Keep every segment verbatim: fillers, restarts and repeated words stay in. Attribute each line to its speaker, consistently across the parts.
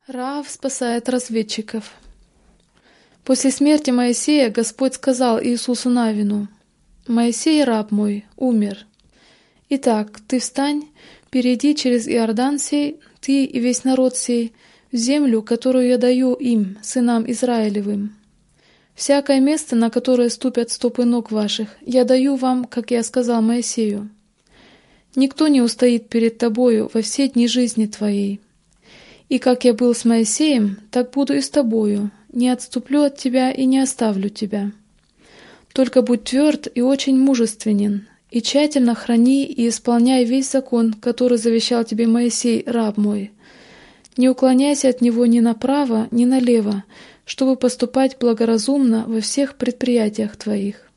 Speaker 1: Раав спасает разведчиков. После смерти Моисея Господь сказал Иисусу Навину: «Моисей, раб мой, умер. Итак, ты встань, перейди через Иордан сей, ты и весь народ сей, в землю, которую я даю им, сынам Израилевым. Всякое место, на которое ступят стопы ног ваших, я даю вам, как я сказал Моисею. Никто не устоит перед тобою во все дни жизни твоей. И как я был с Моисеем, так буду и с тобою, не отступлю от тебя и не оставлю тебя. Только будь тверд и очень мужественен, и тщательно храни и исполняй весь закон, который завещал тебе Моисей, раб мой. Не уклоняйся от него ни направо, ни налево, чтобы поступать благоразумно во всех предприятиях твоих».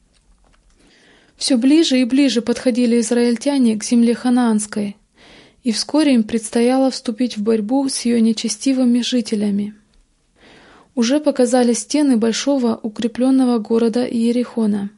Speaker 1: Все ближе и ближе подходили израильтяне к земле ханаанской, и вскоре им предстояло вступить в борьбу с ее нечестивыми жителями. Уже показались стены большого укрепленного города Иерихона.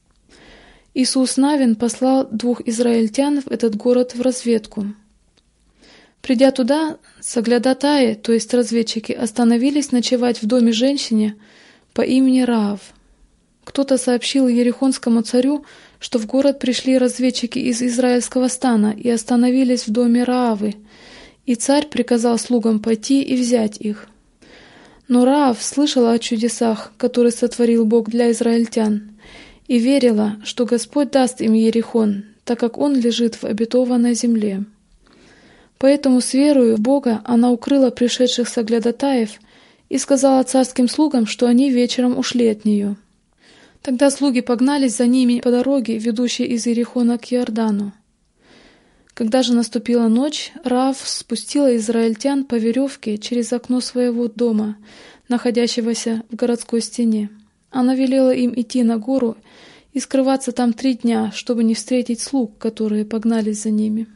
Speaker 1: Иисус Навин послал двух израильтян в этот город в разведку. Придя туда, соглядатаи, то есть разведчики, остановились ночевать в доме женщине по имени Раав. Кто-то сообщил ерихонскому царю, что в город пришли разведчики из израильского стана и остановились в доме Раавы, и царь приказал слугам пойти и взять их. Но Раав слышала о чудесах, которые сотворил Бог для израильтян, и верила, что Господь даст им Иерихон, так как он лежит в обетованной земле. Поэтому с верою в Бога она укрыла пришедших соглядатаев и сказала царским слугам, что они вечером ушли от нее. Тогда слуги погнались за ними по дороге, ведущей из Иерихона к Иордану. Когда же наступила ночь, Раав спустила израильтян по веревке через окно своего дома, находящегося в городской стене. Она велела им идти на гору и скрываться там три дня, чтобы не встретить слуг, которые погнались за ними.